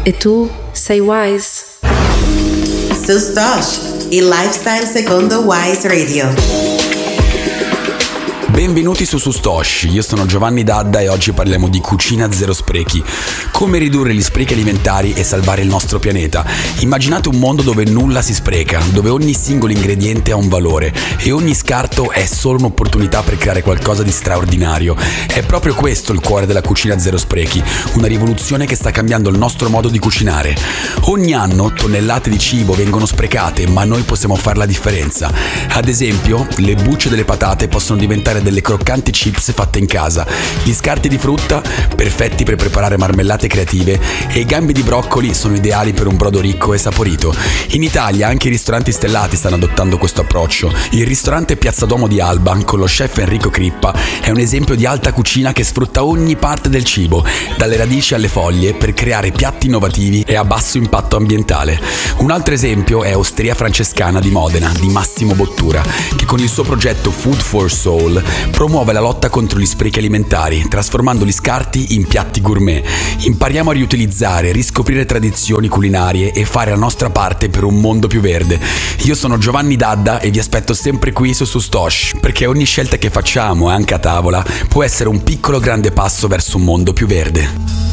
E tu sei Wise. Su Stosh, il lifestyle secondo Wise Radio. Benvenuti su Stosh, io sono Giovanni Dadda e oggi parliamo di cucina zero sprechi. Come ridurre gli sprechi alimentari e salvare il nostro pianeta. Immaginate un mondo dove nulla si spreca, dove ogni singolo ingrediente ha un valore e ogni scarto è solo un'opportunità per creare qualcosa di straordinario. È proprio questo il cuore della cucina zero sprechi, una rivoluzione che sta cambiando il nostro modo di cucinare. Ogni anno tonnellate di cibo vengono sprecate, ma noi possiamo fare la differenza. Ad esempio, le bucce delle patate possono diventare delle croccanti chips fatte in casa, gli scarti di frutta perfetti per preparare marmellate creative e i gambi di broccoli sono ideali per un brodo ricco e saporito. In Italia anche i ristoranti stellati stanno adottando questo approccio. Il ristorante Piazza Duomo di Alba con lo chef Enrico Crippa è un esempio di alta cucina che sfrutta ogni parte del cibo, dalle radici alle foglie, per creare piatti innovativi e a basso impatto ambientale. Un altro esempio è Osteria Francescana di Modena di Massimo Bottura, che con il suo progetto Food for Soul promuove la lotta contro gli sprechi alimentari, trasformando gli scarti in piatti gourmet. Impariamo a riutilizzare, riscoprire tradizioni culinarie e fare la nostra parte per un mondo più verde. Io sono Giovanni Dadda e vi aspetto sempre qui su Stosh, perché ogni scelta che facciamo, anche a tavola, può essere un piccolo grande passo verso un mondo più verde.